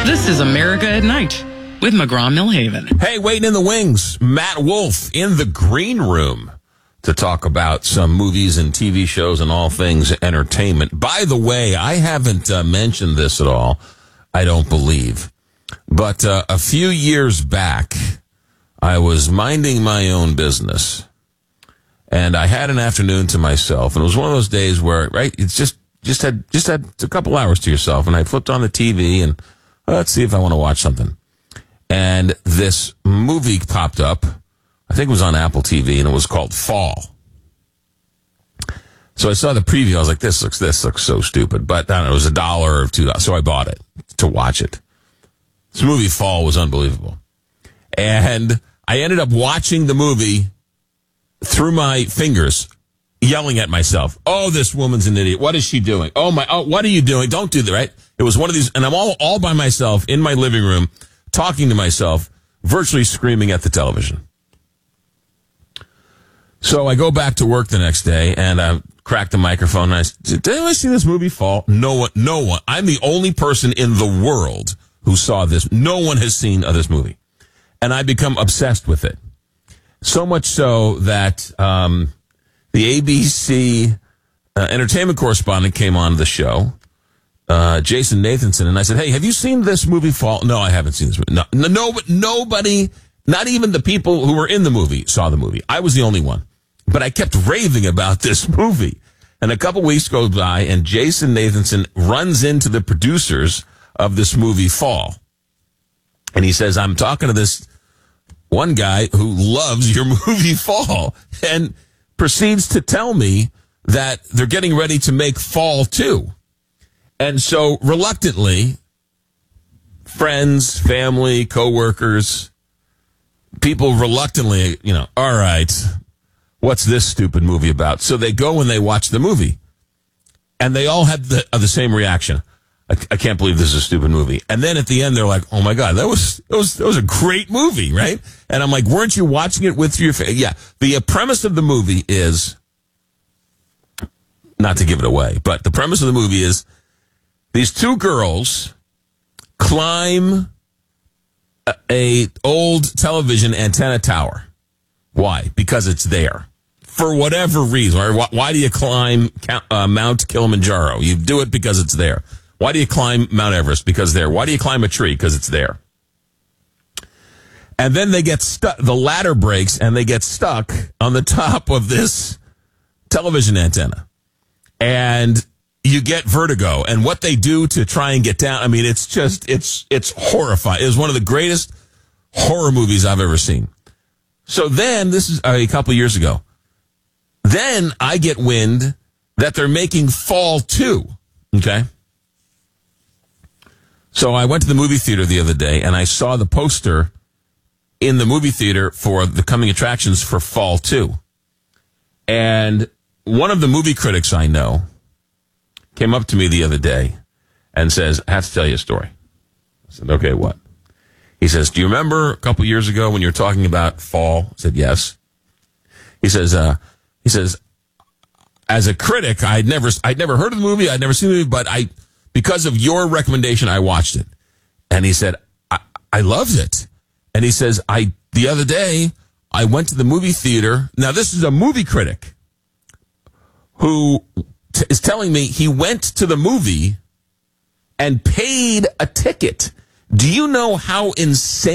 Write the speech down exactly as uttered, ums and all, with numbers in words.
This is America at Night with McGraw-Millhaven. Hey, waiting in the wings, Matt Wolf in the green room to talk about some movies and T V shows and all things entertainment. By the way, I haven't uh, mentioned this at all, I don't believe. But uh, a few years back, I was minding my own business, and I had an afternoon to myself, and it was one of those days where, right, it's just just had just had a couple hours to yourself, and I flipped on the T V, and uh, let's see if I want to watch something. And this movie popped up. I think it was on Apple T V, and it was called Fall. So I saw the preview. I was like, this looks this looks so stupid. But I don't know, it was a dollar or two dollars. So I bought it to watch it. This movie, Fall, was unbelievable. And I ended up watching the movie through my fingers, yelling at myself. Oh, this woman's an idiot. What is she doing? Oh, my, oh, what are you doing? Don't do that, right? It was one of these, and I'm all, all by myself in my living room, talking to myself, virtually screaming at the television. So I go back to work the next day, and I crack the microphone, and I said, did anyone see this movie, Fall? No one, no one. I'm the only person in the world who saw this. No one has seen uh, this movie. And I become obsessed with it. So much so that um, the A B C uh, entertainment correspondent came on the show, uh, Jason Nathanson, and I said, hey, have you seen this movie, Fall? No, I haven't seen this movie. No, no, no, nobody, not even the people who were in the movie saw the movie. I was the only one. But I kept raving about this movie. And a couple weeks goes by, and Jason Nathanson runs into the producers of this movie, Fall. And he says, I'm talking to this one guy who loves your movie, Fall, and proceeds to tell me that they're getting ready to make Fall two. And so, reluctantly, friends, family, coworkers, people reluctantly, you know, all right, what's this stupid movie about? So they go and they watch the movie. And they all had the, uh, the same reaction. I, I can't believe this is a stupid movie. And then at the end, they're like, oh my God, that was, that was, that was a great movie, right? And I'm like, weren't you watching it with your family? Yeah. The uh, premise of the movie is, not to give it away, but the premise of the movie is these two girls climb a, a old television antenna tower. Why? Because it's there. For whatever reason. Or why, why do you climb uh, Mount Kilimanjaro? You do it because it's there. Why do you climb Mount Everest? Because it's there. Why do you climb a tree? Because it's there. And then they get stuck. The ladder breaks and they get stuck on the top of this television antenna. And you get vertigo. And what they do to try and get down, I mean, it's just, it's, it's horrifying. It was one of the greatest horror movies I've ever seen. So then, this is a couple of years ago, then I get wind that they're making Fall two, okay? So I went to the movie theater the other day, and I saw the poster in the movie theater for the coming attractions for Fall two. And one of the movie critics I know came up to me the other day and says, I have to tell you a story. I said, okay, what? He says, do you remember a couple years ago when you were talking about Fall? I said, yes. He says, uh, he says, as a critic, I'd never, I'd never heard of the movie. I'd never seen the movie, but I, because of your recommendation, I watched it. And he said, I, I loved it. And he says, I, the other day, I went to the movie theater. Now, this is a movie critic who t- is telling me he went to the movie and paid a ticket. Do you know how insane